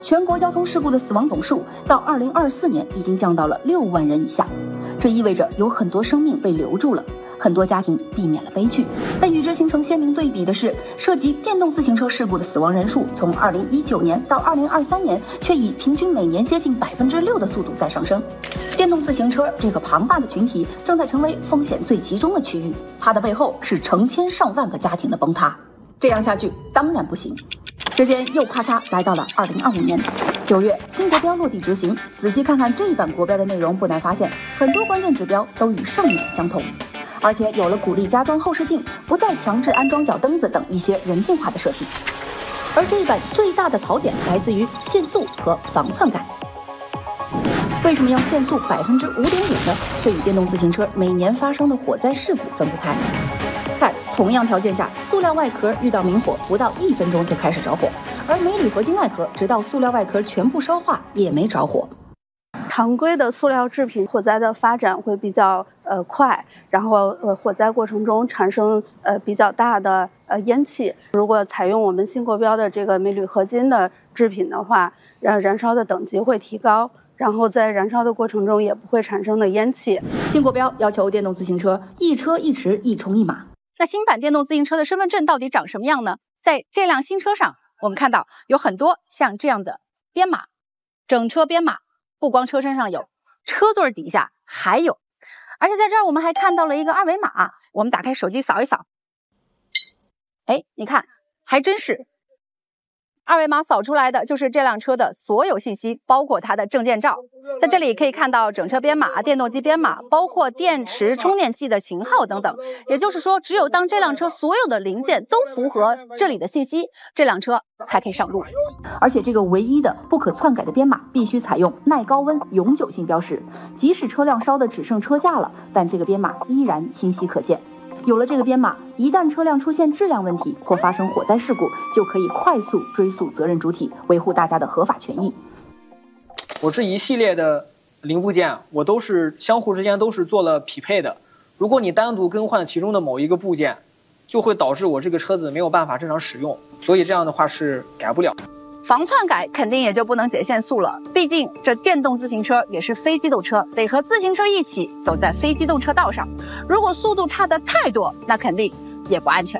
全国交通事故的死亡总数到2024年已经降到了6万人以下，这意味着有很多生命被留住了，很多家庭避免了悲剧。但与之形成鲜明对比的是，涉及电动自行车事故的死亡人数从2019年到2023年却以平均每年接近6%的速度在上升。电动自行车这个庞大的群体正在成为风险最集中的区域，它的背后是成千上万个家庭的崩塌。这样下去当然不行。时间又咔嚓来到了2025年9月，新国标落地执行。仔细看看这一版国标的内容，不难发现很多关键指标都与上面相同，而且有了鼓励加装后视镜，不再强制安装脚蹬子等一些人性化的设计。而这一版最大的槽点来自于限速和防篡改。为什么要限速5.5%呢？这与电动自行车每年发生的火灾事故分不开。看，同样条件下，塑料外壳遇到明火不到1分钟就开始着火，而镁铝合金外壳直到塑料外壳全部烧化也没着火。 常规的塑料制品火灾的发展会比较快，然后火灾过程中产生比较大的烟气。如果采用我们新国标的这个镁铝合金的制品的话，燃烧的等级会提高，然后在燃烧的过程中也不会产生的烟气。 新国标要求电动自行车一车一池一冲一码。 那新版电动自行车的身份证到底长什么样呢？在这辆新车上，我们看到有很多像这样的编码，整车编码，不光车身上有，车座底下还有。而且在这儿我们还看到了一个二维码，我们打开手机扫一扫，哎，你看，还真是二维码扫出来的就是这辆车的所有信息，包括它的证件照。在这里可以看到整车编码、电动机编码，包括电池、充电器的型号等等。也就是说，只有当这辆车所有的零件都符合这里的信息，这辆车才可以上路。 而且这个唯一的不可篡改的编码必须采用耐高温永久性标识，即使车辆烧的只剩车架了，但这个编码依然清晰可见。有了这个编码，一旦车辆出现质量问题或发生火灾事故，就可以快速追溯责任主体，维护大家的合法权益。 我这一系列的零部件，我都是相互之间都是做了匹配的。如果你单独更换其中的某一个部件，就会导致我这个车子没有办法正常使用，所以这样的话是改不了。 防篡改肯定也就不能解限速了，毕竟这电动自行车也是非机动车，得和自行车一起走在非机动车道上。如果速度差的太多，那肯定也不安全。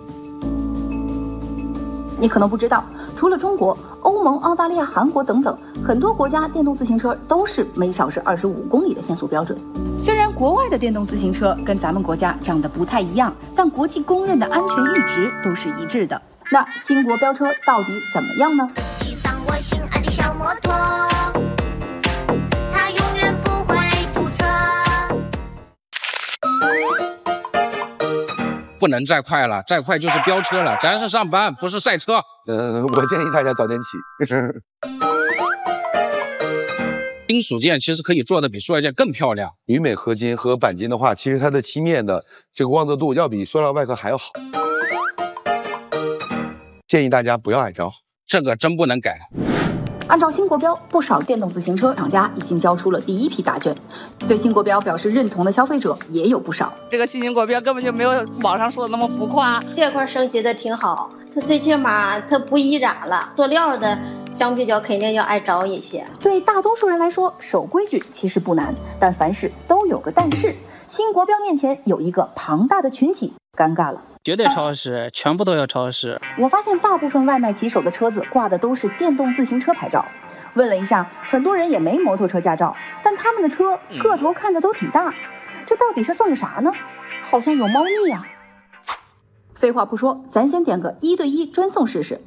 你可能不知道，除了中国、欧盟、澳大利亚、韩国等等很多国家，电动自行车都是每小时25公里的限速标准。虽然国外的电动自行车跟咱们国家长得不太一样，但国际公认的安全阈值都是一致的。那新国标车到底怎么样呢？ 骑上我心爱的小摩托，它永远不会堵车。 不能再快了，再快就是飙车了。咱是上班，不是赛车。 我建议大家早点起。 金属件其实可以做的比塑料件更漂亮。 铝镁合金和钣金的话，其实它的漆面的这个光泽度要比塑料外壳还要好。建议大家不要挨着， 这个真不能改。 按照新国标，不少电动自行车厂家已经交出了第一批答卷。对新国标表示认同的消费者也有不少。 这个新国标根本就没有网上说的那么浮夸， 这块升级的挺好，它最起码它不易燃了，塑料的相比较肯定要挨着一些。 对大多数人来说，守规矩其实不难，但凡事都有个但是。新国标面前有一个庞大的群体，尴尬了。 绝对超时，全部都要超时。 我发现大部分外卖骑手的车子挂的都是电动自行车牌照。问了一下，很多人也没摩托车驾照，但他们的车个头看着都挺大，这到底是算个啥呢？好像有猫腻呀。废话不说，咱先点个1对1专送试试。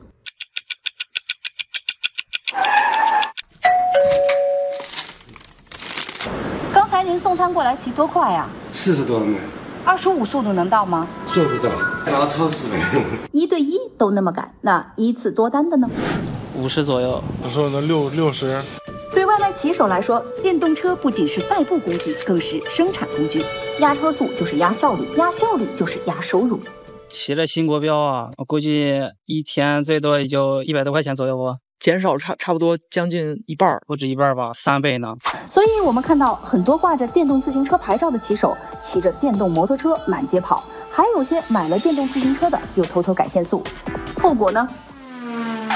刚才您送餐过来骑多快呀 ？40多迈。 25速度能到吗？ 做不到，要超时呗。 1对1都那么赶，那一次多单的呢 ？50左右。 我说的60。 对外卖骑手来说，电动车不仅是代步工具，更是生产工具。压车速就是压效率，压效率就是压收入。 骑了新国标啊，我估计一天最多也就100多块钱左右吧。 减少差不多将近一半， 不止一半吧，3倍呢。 所以我们看到很多挂着电动自行车牌照的骑手骑着电动摩托车满街跑，还有些买了电动自行车的又偷偷改限速，后果呢